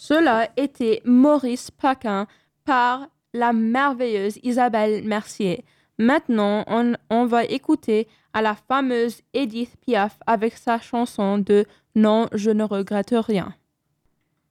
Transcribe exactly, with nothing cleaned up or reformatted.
Cela était Maurice Paquin par la merveilleuse Isabelle Mercier. Maintenant, on, on va écouter à la fameuse Edith Piaf avec sa chanson de Non, je ne regrette rien.